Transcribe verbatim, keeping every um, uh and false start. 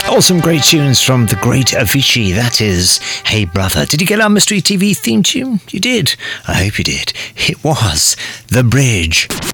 Awesome, great tunes from the great Avicii. That is Hey Brother. Did you get our Mystery T V theme tune? You did. I hope you did. It was The Bridge.